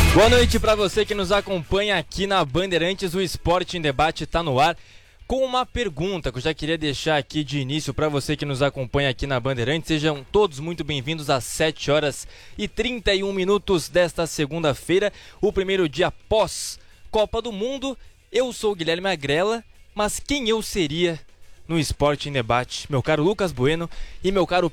Boa noite para você que nos acompanha aqui na Bandeirantes. O Esporte em Debate está no ar com uma pergunta que eu já queria deixar aqui de início para você que nos acompanha aqui na Bandeirantes. Sejam todos muito bem-vindos às 7 horas e 31 minutos desta segunda-feira, o primeiro dia pós Copa do Mundo. Eu sou o Guilherme Agrela, mas quem eu seria no Esporte em Debate? Meu caro Lucas Bueno e meu caro